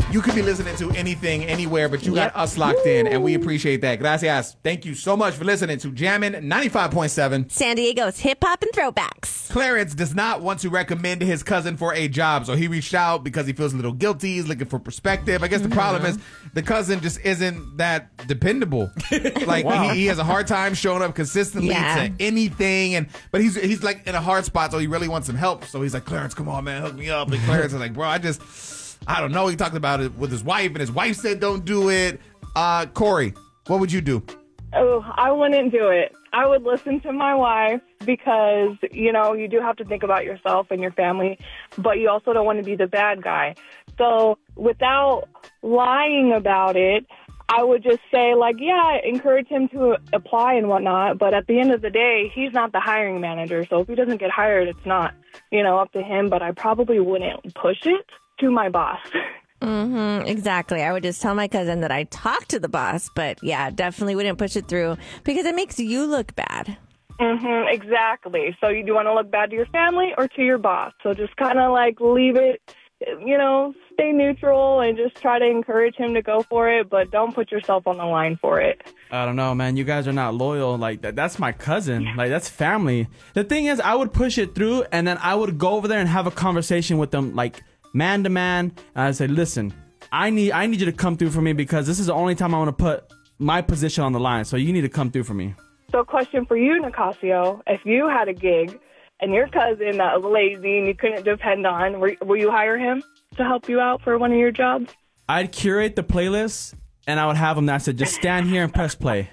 You could be listening to anything, anywhere, but you got us locked in, and we appreciate that. Gracias. Thank you so much for listening to Jammin' 95.7. San Diego's hip-hop and throwbacks. Clarence does not want to recommend his cousin for a job, so he reached out because he feels a little guilty. He's looking for perspective. I guess the problem is the cousin just isn't that dependable. Like, he has a hard time showing up consistently to anything, but he's like in a hard spot, so he really wants some help. So he's like, Clarence, come on, man, hook me up. And Clarence is like, bro, I don't know. He talked about it with his wife, and his wife said don't do it. Corey, what would you do? Oh, I wouldn't do it. I would listen to my wife because, you know, you do have to think about yourself and your family, but you also don't want to be the bad guy. So without lying about it, I would just say, like, yeah, encourage him to apply and whatnot. But at the end of the day, he's not the hiring manager. So if he doesn't get hired, it's not, you know, up to him. But I probably wouldn't push it to my boss. Exactly. I would just tell my cousin that I talked to the boss, but yeah, definitely wouldn't push it through because it makes you look bad. Exactly. So you do want to look bad to your family or to your boss. So just kind of like leave it, you know, stay neutral and just try to encourage him to go for it, but don't put yourself on the line for it. I don't know, man. You guys are not loyal. Like, that's my cousin. Like, that's family. The thing is, I would push it through, and then I would go over there and have a conversation with them, like, man to man. And I'd say, listen, I need you to come through for me because this is the only time I want to put my position on the line. So you need to come through for me. So question for you, Nicasio. If you had a gig and your cousin that was lazy and you couldn't depend on, will you hire him to help you out for one of your jobs? I'd curate the playlist, and I would have him that said, just stand here and press play.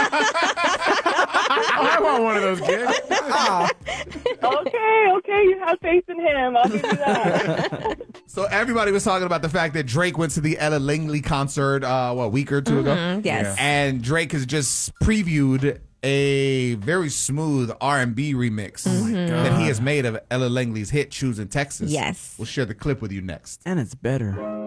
I want one of those gigs. Okay, you have faith in him. I'll give you that. So everybody was talking about the fact that Drake went to the Ella Langley concert, a week or two ago? Yes. And Drake has just previewed a very smooth R&B remix that he has made of Ella Langley's hit, Choosing Texas. Yes. We'll share the clip with you next. And it's better.